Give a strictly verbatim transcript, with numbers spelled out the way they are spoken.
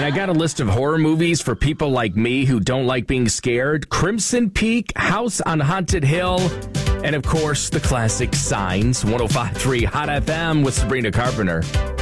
I got a list of horror movies for people like me who don't like being scared. Crimson Peak, House on Haunted Hill, and of course, the classic Signs. one oh five point three Hot F M with Sabrina Carpenter.